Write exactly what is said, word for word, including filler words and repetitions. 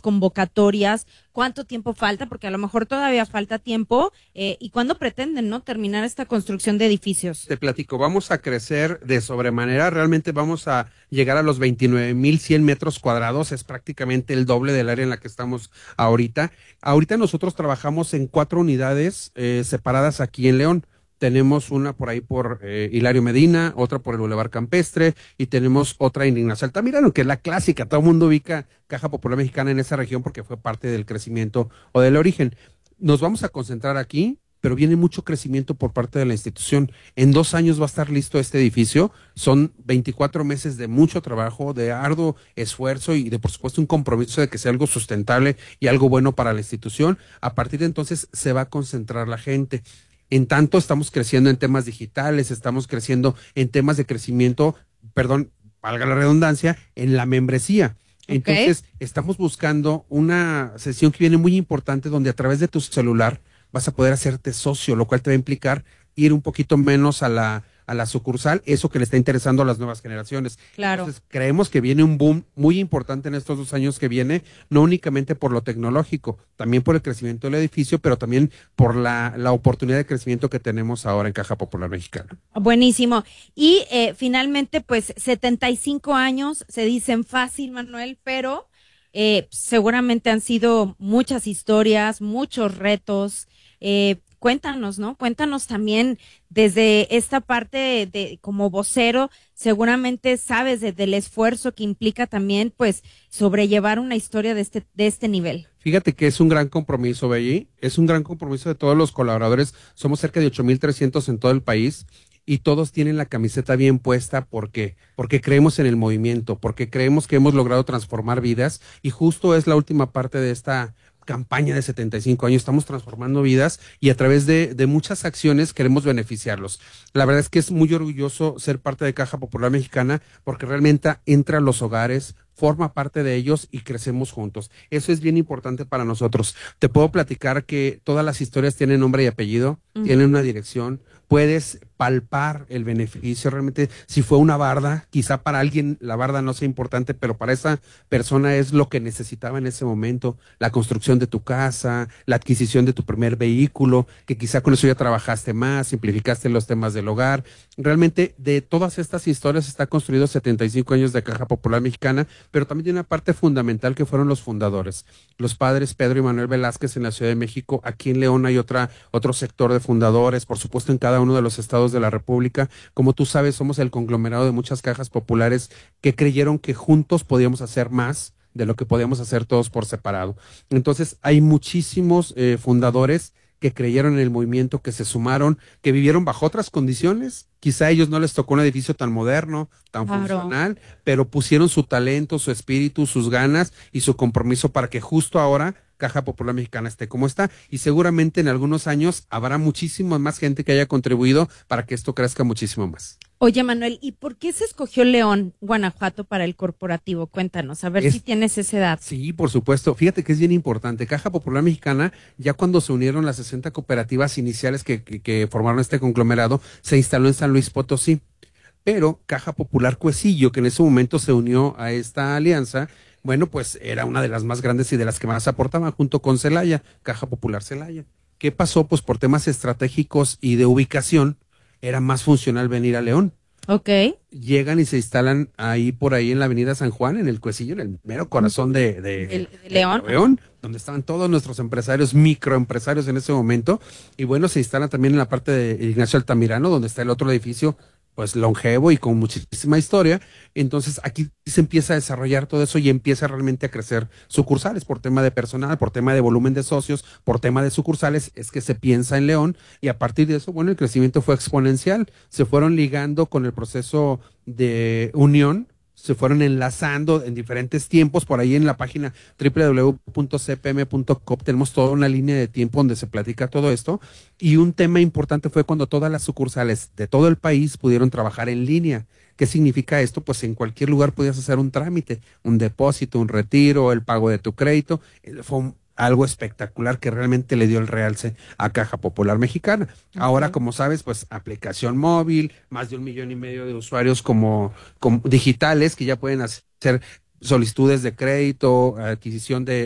convocatorias, cuánto tiempo falta, porque a lo mejor todavía falta tiempo, eh, y cuándo pretenden, ¿no?, terminar esta construcción de edificios. Te platico, vamos a crecer de sobremanera, realmente vamos a llegar a los veintinueve mil cien metros cuadrados, es prácticamente el doble del área en la que estamos ahorita. Ahorita nosotros trabajamos en cuatro unidades eh, separadas aquí en León. Tenemos una por ahí por eh, Hilario Medina, otra por el Boulevard Campestre y tenemos otra en Ignacio Altamirano, que es la clásica. Todo el mundo ubica Caja Popular Mexicana en esa región porque fue parte del crecimiento o del origen. Nos vamos a concentrar aquí, pero viene mucho crecimiento por parte de la institución. En dos años va a estar listo este edificio. Son veinticuatro meses de mucho trabajo, de arduo esfuerzo y de, por supuesto, un compromiso de que sea algo sustentable y algo bueno para la institución. A partir de entonces se va a concentrar la gente. En tanto, estamos creciendo en temas digitales, estamos creciendo en temas de crecimiento, perdón, valga la redundancia, en la membresía. Entonces, okay, estamos buscando una sesión que viene muy importante donde a través de tu celular vas a poder hacerte socio, lo cual te va a implicar ir un poquito menos a la a la sucursal, eso que le está interesando a las nuevas generaciones. Claro. Entonces, creemos que viene un boom muy importante en estos dos años que viene, no únicamente por lo tecnológico, también por el crecimiento del edificio, pero también por la, la oportunidad de crecimiento que tenemos ahora en Caja Popular Mexicana. Buenísimo. Y eh, finalmente, pues, setenta y cinco años, se dicen fácil, Manuel, pero eh, seguramente han sido muchas historias, muchos retos. Eh, cuéntanos, ¿no? Cuéntanos también desde esta parte de, de como vocero, seguramente sabes de, del esfuerzo que implica también, pues, sobrellevar una historia de este, de este nivel. Fíjate que es un gran compromiso, Belli, es un gran compromiso de todos los colaboradores, somos cerca de ocho mil trescientos en todo el país y todos tienen la camiseta bien puesta, ¿por qué? Porque creemos en el movimiento, porque creemos que hemos logrado transformar vidas y justo es la última parte de esta campaña de setenta y cinco años, estamos transformando vidas y a través de, de muchas acciones queremos beneficiarlos. La verdad es que es muy orgulloso ser parte de Caja Popular Mexicana porque realmente entra a los hogares, forma parte de ellos y crecemos juntos. Eso es bien importante para nosotros. Te puedo platicar que todas las historias tienen nombre y apellido, uh-huh, tienen una dirección, puedes palpar el beneficio. Realmente, si fue una barda, quizá para alguien la barda no sea importante, pero para esa persona es lo que necesitaba en ese momento, la construcción de tu casa, la adquisición de tu primer vehículo, que quizá con eso ya trabajaste más, simplificaste los temas del hogar. Realmente, de todas estas historias está construido setenta y cinco años de Caja Popular Mexicana, pero también hay una parte fundamental que fueron los fundadores, los padres Pedro y Manuel Velázquez en la Ciudad de México. Aquí en León hay otra, otro sector de fundadores, por supuesto en cada uno de los estados de la República. Como tú sabes, somos el conglomerado de muchas cajas populares que creyeron que juntos podíamos hacer más de lo que podíamos hacer todos por separado. Entonces, hay muchísimos eh, fundadores que creyeron en el movimiento, que se sumaron, que vivieron bajo otras condiciones. Quizá a ellos no les tocó un edificio tan moderno, tan claro, funcional, pero pusieron su talento, su espíritu, sus ganas y su compromiso para que justo ahora Caja Popular Mexicana esté como está, y seguramente en algunos años habrá muchísima más gente que haya contribuido para que esto crezca muchísimo más. Oye, Manuel, ¿y por qué se escogió León, Guanajuato para el corporativo? Cuéntanos, a ver es, si tienes esa edad. Sí, por supuesto. Fíjate que es bien importante. Caja Popular Mexicana, ya cuando se unieron las sesenta cooperativas iniciales que, que, que formaron este conglomerado, se instaló en San Luis Potosí. Pero Caja Popular Cuecillo, que en ese momento se unió a esta alianza, bueno, pues era una de las más grandes y de las que más aportaban junto con Celaya, Caja Popular Celaya. ¿Qué pasó? Pues por temas estratégicos y de ubicación, era más funcional venir a León. Ok. Llegan y se instalan ahí por ahí en la avenida San Juan, en el Cuecillo, en el mero corazón de, de, de, de, de León. León, donde estaban todos nuestros empresarios, microempresarios en ese momento. Y bueno, se instalan también en la parte de Ignacio Altamirano, donde está el otro edificio, pues longevo y con muchísima historia. Entonces aquí se empieza a desarrollar todo eso y empieza realmente a crecer sucursales por tema de personal, por tema de volumen de socios, por tema de sucursales, es que se piensa en León y a partir de eso, bueno, el crecimiento fue exponencial. Se fueron ligando con el proceso de unión, se fueron enlazando en diferentes tiempos. Por ahí en la página doble u doble u doble u punto c p m punto com tenemos toda una línea de tiempo donde se platica todo esto. Y un tema importante fue cuando todas las sucursales de todo el país pudieron trabajar en línea. ¿Qué significa esto? Pues en cualquier lugar podías hacer un trámite, un depósito, un retiro, el pago de tu crédito. Fue un algo espectacular que realmente le dio el realce a Caja Popular Mexicana. Okay. Ahora, como sabes, pues aplicación móvil, más de un millón y medio de usuarios como, como digitales que ya pueden hacer solicitudes de crédito, adquisición de